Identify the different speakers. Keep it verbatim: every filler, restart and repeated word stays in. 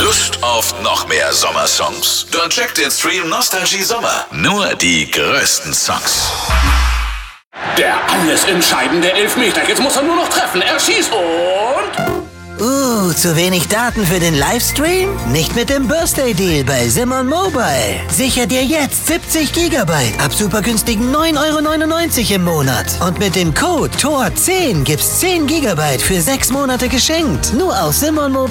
Speaker 1: Lust auf noch mehr Sommersongs? Dann checkt den Stream Nostalgie Sommer. Nur die größten Songs.
Speaker 2: Der alles entscheidende Elfmeter. Jetzt muss er nur noch treffen. Er schießt und...
Speaker 3: Uh, zu wenig Daten für den Livestream? Nicht mit dem Birthday Deal bei Simon Mobile. Sicher dir jetzt siebzig Gigabyte ab super günstigen neun Euro neunundneunzig im Monat. Und mit dem Code T O R zehn gibt's zehn Gigabyte für sechs Monate geschenkt. Nur auf Simon Mobile.